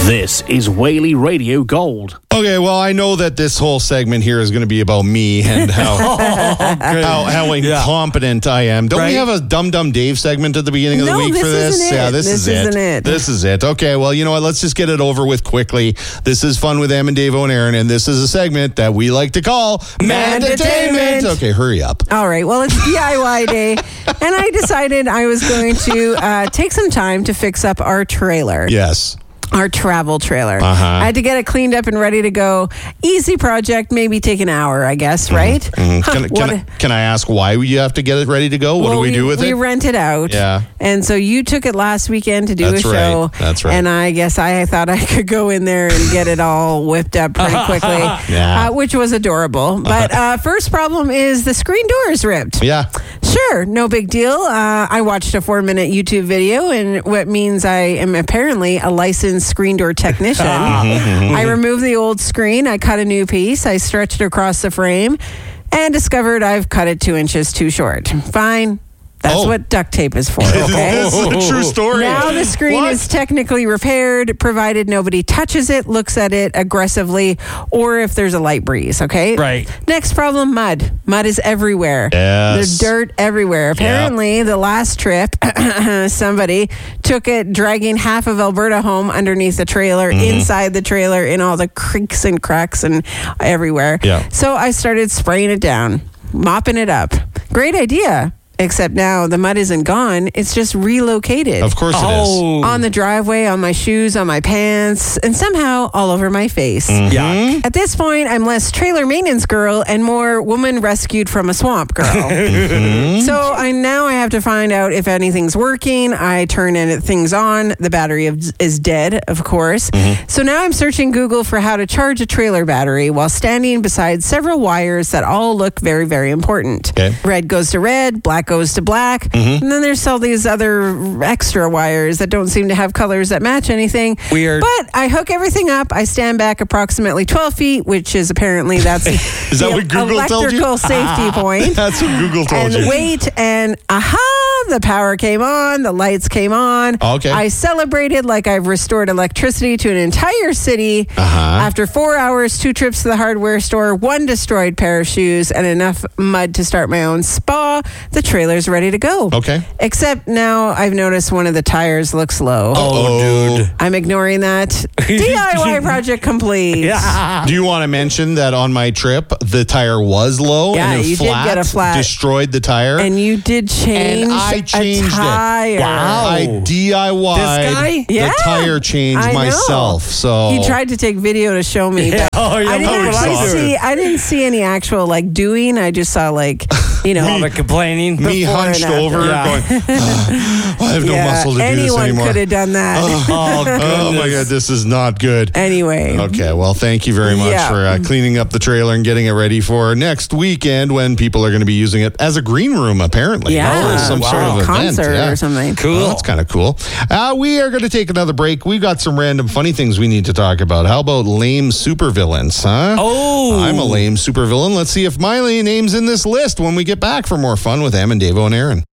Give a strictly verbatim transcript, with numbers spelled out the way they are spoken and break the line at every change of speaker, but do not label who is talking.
This is Whaley Radio Gold.
Okay, well, I know that this whole segment here is going to be about me and how how, how incompetent I am. Don't
Right?
we have a Dum Dum Dave segment at the beginning of
No,
the week
this
for this?
isn't it.
Yeah, this,
This
is
isn't
it.
it.
This is it. Okay, well, you know what? Let's just get it over with quickly. This is Fun with Em and Dave and Aaron, and this is a segment that we like to call
Mandatainment.
Okay, hurry up.
All right. Well, it's D I Y day, and I decided I was going to uh, take some time to fix up our trailer.
Yes.
Our travel trailer.
Uh-huh.
I had to get it cleaned up and ready to go. Easy project, maybe take an hour, I guess, right?
Mhm.
Huh,
Can,
what
can,
a-
I, can I ask why you have to get it ready to go? What
well,
do we, do with
we
it?
We rent it out.
Yeah.
And so you took it last weekend to do
That's
a
right.
show.
That's right.
And I guess I thought I could go in there and get it all whipped up pretty quickly,
Yeah.
uh, which was adorable. But uh, first problem is the screen door is ripped.
Yeah.
Sure, no big deal. Uh, I watched a four-minute YouTube video, and what means I am apparently a licensed screen door technician. I removed the old screen. I cut a new piece. I stretched it across the frame and discovered I've cut it two inches too short. Fine. That's
Oh.
what duct tape is for, okay?
This is a true story.
Now the screen
What?
is technically repaired, provided nobody touches it, looks at it aggressively, or if there's a light breeze, okay?
Right.
Next problem, mud. Mud is everywhere.
Yes.
There's dirt everywhere. Apparently, the last trip, somebody took it dragging half of Alberta home underneath the trailer,
Mm-hmm.
inside the trailer, in all the creaks and cracks and everywhere.
Yeah.
So I started spraying it down, mopping it up. Great idea. Except now the mud isn't gone. It's just relocated.
Of course it is.
Oh.
On the driveway, on my shoes, on my pants, and somehow all over my face.
Mm.
Yuck.
At this point, I'm less trailer maintenance girl and more woman rescued from a swamp girl. So I now I have to find out if anything's working. I turn in things on. The battery is is dead, of course. So now I'm searching Google for how to charge a trailer battery while standing beside several wires that all look very, very important.
Okay.
Red goes to red, black goes to black, and then there's all these other extra wires that don't seem to have colors that match anything.
Weird.
But I hook everything up. I stand back approximately twelve feet, which is apparently that's
Is that
the
what Google told you?
electrical safety point.
That's what Google told
And
you.
wait, and aha, the power came on, the lights came on.
Okay.
I celebrated like I've restored electricity to an entire city.
Uh-huh.
After four hours, two trips to the hardware store, one destroyed pair of shoes, and enough mud to start my own spa, the trailer's ready to go.
Okay.
Except now I've noticed one of the tires looks low.
Oh, dude.
I'm ignoring that. D I Y project complete.
Yeah.
Do you want to mention that on my trip, the tire was low
Yeah,
and it
you did
flat,
get a flat.
destroyed the tire?
And you did change
And I changed
a tire.
it.
Wow.
I D I Y'd
This guy?
the
Yeah.
tire change
I know.
myself. So
He tried to take video to show me, but
Oh, yeah,
I didn't
what
actually
I do.
see. I didn't see any actual like doing. I just saw like you know.
All the complaining.
me
before
hunched
and after.
over
Yeah.
going, "Ah, I have no
yeah,
muscle to do this
anyone
anymore.
could have done that.
Oh,
Oh my God, this is not good.
Anyway,
Okay, well, thank you very much
Yeah.
for uh, cleaning up the trailer and getting it ready for next weekend when people are going to be using it as a green room, apparently.
Yeah.
Or some
Wow.
sort of event.
concert
Yeah.
or something.
Cool.
Well, that's kind of cool. Uh, we are going to take another break. We've got some random funny things we need to talk about. How about lame supervillains, huh?
Oh.
I'm a lame supervillain. Let's see if my name's in this list when we get back for more fun with Em and Davo and Aaron.